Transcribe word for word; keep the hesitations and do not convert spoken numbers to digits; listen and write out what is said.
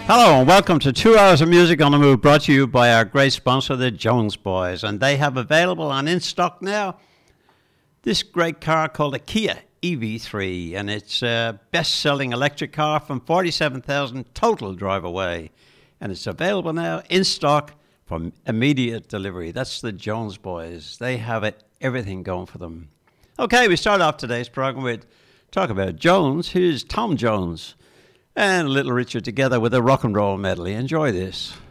Hello and welcome to Two Hours of Music on the Move, brought to you by our great sponsor, the Jones Boys. And they have available and in stock now this great car called a Kia E V three. And it's a best-selling electric car from forty-seven thousand total drive away. And it's available now in stock for immediate delivery. That's the Jones Boys. They have it, everything going for them. Okay, we start off today's program with talk about Jones. Here's Tom Jones and Little Richard together with a rock and roll medley. Enjoy this.